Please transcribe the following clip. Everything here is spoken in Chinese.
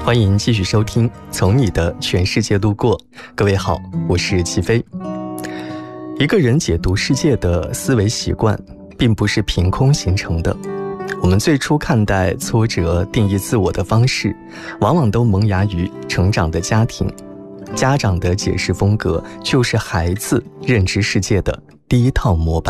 欢迎继续收听《从你的全世界路过》。各位好，我是齐飞。一个人解读世界的思维习惯，并不是凭空形成的。我们最初看待挫折、定义自我的方式，往往都萌芽于成长的家庭。家长的解释风格，就是孩子认知世界的第一套模板。